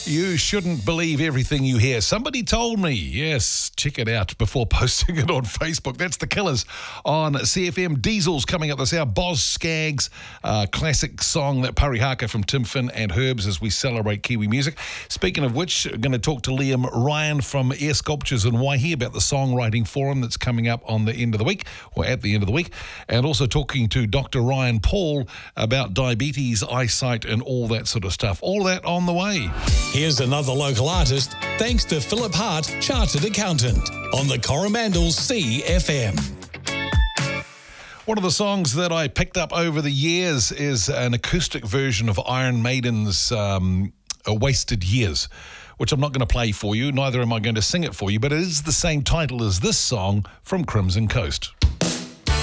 You shouldn't believe everything you hear. Somebody told me. Yes, check it out before posting it on Facebook. That's The Killers on CFM. Diesel's coming up this hour. Boz Scaggs, classic song, that Parihaka from Tim Finn and Herbs as we celebrate Kiwi music. Speaking of which, I'm going to talk to Liam Ryan from Air Sculptures in Waihi about the songwriting forum that's coming up on the end of the week, or at the end of the week, and also talking to Dr. Ryan Paul about diabetes, eyesight, and all that sort of stuff. All that on the way. Here's another local artist, thanks to Philip Hart, Chartered Accountant, on the Coromandel CFM. One of the songs that I picked up over the years is an acoustic version of Iron Maiden's Wasted Years, which I'm not going to play for you, neither am I going to sing it for you, but it is the same title as this song from Crimson Coast.